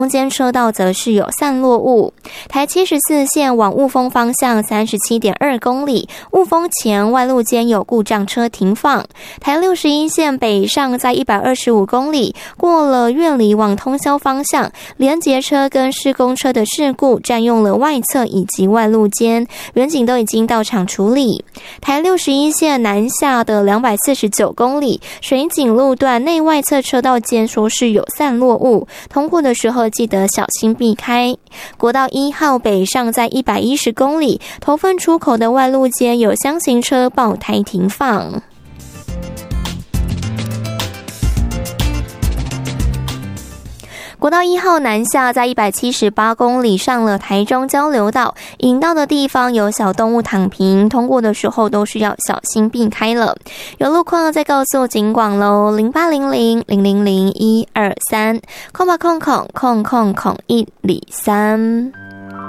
中间车道则是有散落物。台74线往雾峰方向 37.2 公里，雾峰前外路间有故障车停放。台61线北上在125公里，过了苑里往通霄方向，联结车跟施工车的事故占用了外侧以及外路间，远警都已经到场处理。台61线南下的249公里，水井路段内外侧车道间说是有散落物，通过的时候记得小心避开。国道1号北上在110公里，头份出口的外路间有厢型车爆胎停放。国道1号南下在178公里，上了台中交流道，引道的地方有小动物躺平，通过的时候都是要小心避开了。有路况再告诉警广咯，0800000123，0800000103。